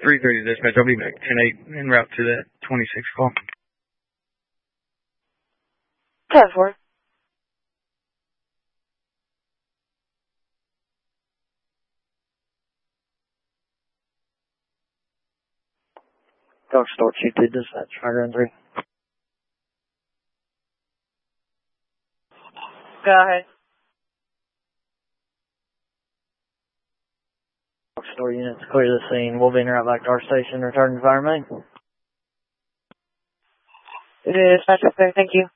330 dispatch. I'll be back 10-8 en route to that 26 call. 10-4. Dark Star 2-2 dispatch, Rider on 3. Go ahead. Dark Star units clear the scene. We'll be in route back to our station. Return to fire main. Dispatch, okay, thank you.